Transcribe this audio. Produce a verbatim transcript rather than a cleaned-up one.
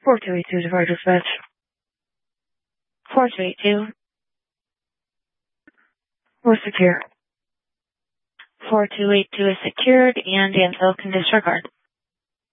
four two eight two to fire dispatch. four two eight two. We're secure. four two eight two is secured, and Ansel can disregard.